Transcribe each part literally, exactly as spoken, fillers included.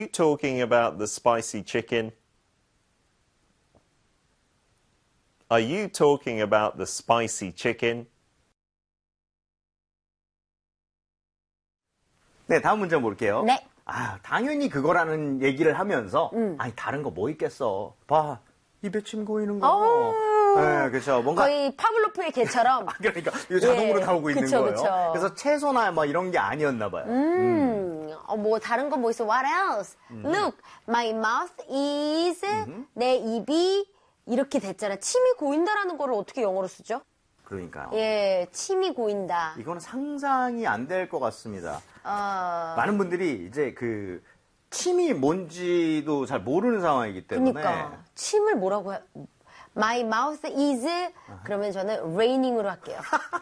you talking about the spicy chicken? Are you talking about the spicy chicken? 네, 다음 문제 볼게요. 네. 아, 당연히 그거라는 얘기를 하면서 음. 아니 다른 거 뭐 있겠어. 봐, 입에 침 고이는 거. 어. 네, 그렇죠. 뭔가 거의 파블로프의 개처럼. 아, 그러니까 이거 자동으로 예, 나오고 그쵸, 있는 거예요. 그쵸. 그래서 채소나 뭐 이런 게 아니었나 봐요. 음, 어, 뭐 다른 거 뭐 있어? What else? Look, my mouth is 내 입이 이렇게 됐잖아. 침이 고인다라는 거를 어떻게 영어로 쓰죠? 그러니까요. 예, 침이 고인다. 이거는 상상이 안 될 것 같습니다. 어, 많은 분들이 이제 그 침이 뭔지도 잘 모르는 상황이기 때문에. 그러니까 침을 뭐라고 해? My mouth is 그러면 저는 raining으로 할게요.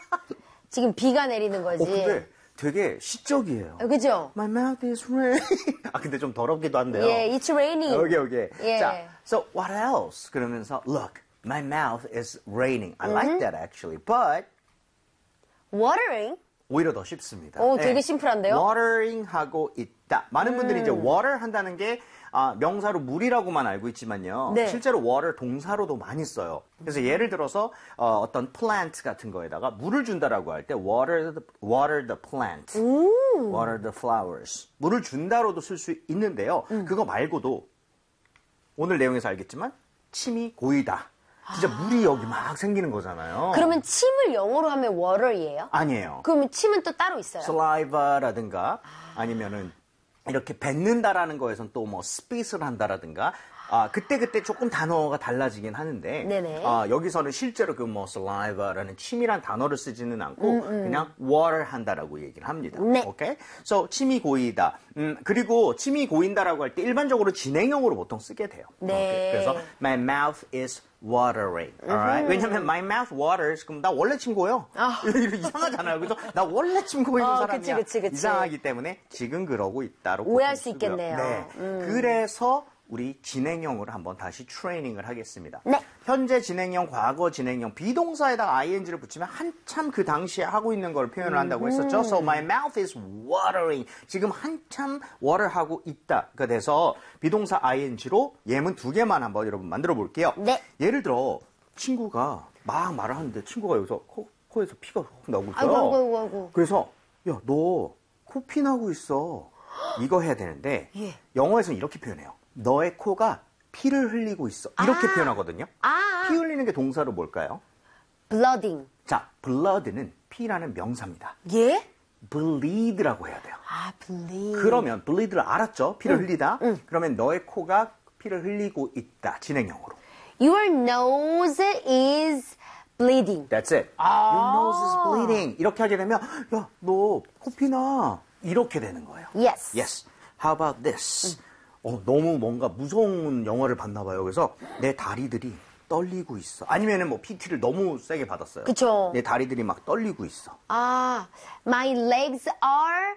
지금 비가 내리는 거지. 어, 근데 되게 시적이에요. 어, 그죠? My mouth is rain. 아, 근데 좀 더럽기도 한데요. 예, it's raining. 오케이, 오케이. 예. 자, so what else? 그러면서 look, my mouth is raining. I like that actually, but Watering? 오히려 더 쉽습니다. 오, 되게 심플한데요? watering 하고 있다. 많은 분들이 이제 water 한다는 게 아, 명사로 물이라고만 알고 있지만요. 네. 실제로 water 동사로도 많이 써요. 그래서 예를 들어서 어, 어떤 plant 같은 거에다가 물을 준다라고 할 때 water the, water the plant, water the flowers. 물을 준다로도 쓸 수 있는데요. 그거 말고도 오늘 내용에서 알겠지만 침이 고이다. 진짜 물이 여기 막 생기는 거잖아요. 그러면 침을 영어로 하면 water이에요? 아니에요. 그러면 침은 또 따로 있어요? saliva라든가 아니면은 이렇게 뱉는다라는 거에선 또 뭐 spit을 한다라든가 아 그때 그때 조금 단어가 달라지긴 하는데 네네. 아 여기서는 실제로 그 뭐 saliva라는 침이란 단어를 쓰지는 않고 음, 음. 그냥 water 한다라고 얘기를 합니다. 네. 오케이? So 침이 고이다. 음 그리고 침이 고인다라고 할 때 일반적으로 진행형으로 보통 쓰게 돼요. 네. 오케이? 그래서 my mouth is watering. Alright? 왜냐면 my mouth waters 그럼 나 원래 침 고요. 아. 이거 이상하잖아요. 그래서 나 원래 침 고이는 어, 사람이야. 그치, 그치, 그치. 이상하기 때문에 지금 그러고 있다로 오해할 보통 수 쓰고요. 있겠네요. 네. 음. 그래서 우리 진행형으로 한번 다시 트레이닝을 하겠습니다. 네. 현재 진행형, 과거 진행형, 비동사에다가 아이엔지를 붙이면 한참 그 당시에 하고 있는 걸 표현을 한다고 했었죠. So my mouth is watering. 지금 한참 water하고 있다가 돼서 비동사 아이엔지로 예문 두 개만 한번 여러분 만들어 볼게요. 네. 예를 들어 친구가 막 말을 하는데 친구가 여기서 코, 코에서 피가 확 나오고 있어요. 아이고, 아이고, 아이고, 아이고. 그래서 야, 너 코피 나고 있어. 이거 해야 되는데 예. 영어에서는 이렇게 표현해요. 너의 코가 피를 흘리고 있어. 이렇게 아. 표현하거든요. 아. 피 흘리는 게 동사로 뭘까요? blooding. 자, blood는 피라는 명사입니다. 예? bleed라고 해야 돼요. 아, bleed. 그러면 bleed를 알았죠? 피를 흘리다. 그러면 너의 코가 피를 흘리고 있다. 진행형으로. Your nose is bleeding. That's it. Your nose is bleeding. 이렇게 하게 되면 야, 너 코피 나. 이렇게 되는 거예요. Yes. Yes. How about this? 어, 너무 뭔가 무서운 영화를 봤나 봐요. 그래서 내 다리들이 떨리고 있어. 아니면은 뭐 피티를 너무 세게 받았어요. 그쵸. 내 다리들이 막 떨리고 있어. 아, my legs are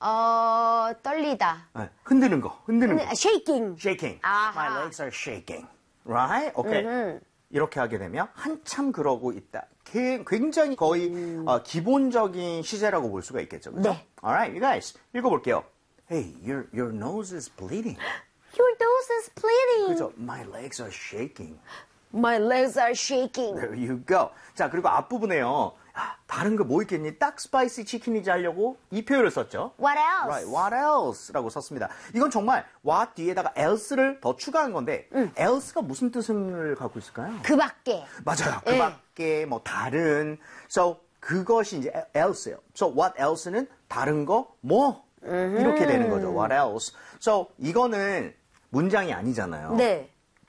어, 떨리다. 네, 흔드는 거, 흔드는 거. shaking. Shaking. 아하. My legs are shaking. Right? Okay. 음흠. 이렇게 하게 되면 한참 그러고 있다. 게- 굉장히 거의 어, 기본적인 시제라고 볼 수가 있겠죠. 그죠? 네. Alright, you guys. 읽어볼게요. Hey, your, your nose is bleeding. Your nose is bleeding. 그죠? My legs are shaking. My legs are shaking. There you go. 자, 그리고 앞부분에요. 아, 다른 거 뭐 있겠니? 딱 스파이시 치킨이지 하려고 이 표현을 썼죠. What else? Right, what else? 라고 썼습니다. 이건 정말 what 뒤에다가 else를 더 추가한 건데 else가 무슨 뜻을 갖고 있을까요? 그 밖에. 맞아요. 그 예. 밖에 뭐 다른. So 그것이 이제 else예요. So what else는 다른 거 뭐? 이렇게 되는 거죠. What else? So 이거는 문장이 아니잖아요. 네.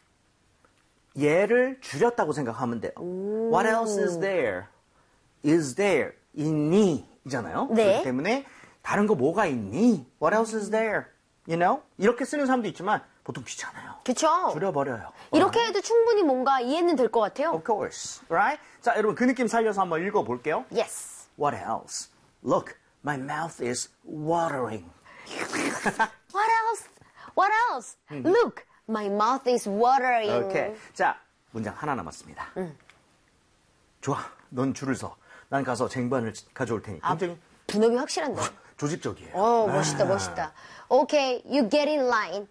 얘를 줄였다고 생각하면 돼요. What else is there? Is there? 있니? 이잖아요. 네. 그렇기 때문에 다른 거 뭐가 있니? What else is there? You know? 이렇게 쓰는 사람도 있지만 보통 귀찮아요. 그쵸? 줄여버려요. 이렇게 해도 충분히 뭔가 이해는 될 것 같아요. Of course. Right? 자, 여러분 그 느낌 살려서 한번 읽어볼게요. Yes. What else? Look, my mouth is watering. What else? What else? Look, my mouth is watering. 오케이. 자, 문장 하나 남았습니다. 좋아, 넌 줄을 서. 난 가서 쟁반을 가져올 테니. 굉장히 분업이 확실한데. 조직적이에요. 어, 멋있다, 멋있다. Okay, you get in line.